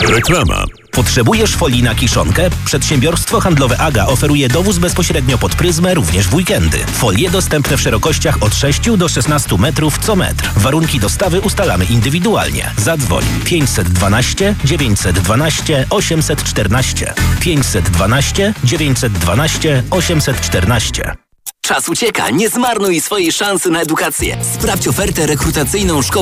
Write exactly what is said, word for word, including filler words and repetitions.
Reklama. Potrzebujesz folii na kiszonkę? Przedsiębiorstwo handlowe Aga oferuje dowóz bezpośrednio pod pryzmę również w weekendy. Folie dostępne w szerokościach od sześciu do szesnastu metrów co metr. Warunki dostawy ustalamy indywidualnie. Zadzwoń pięćset dwanaście dziewięćset dwanaście osiemset czternaście. pięćset dwanaście dziewięćset dwanaście osiemset czternaście. Czas ucieka, nie zmarnuj swojej szansy na edukację. Sprawdź ofertę rekrutacyjną szkoły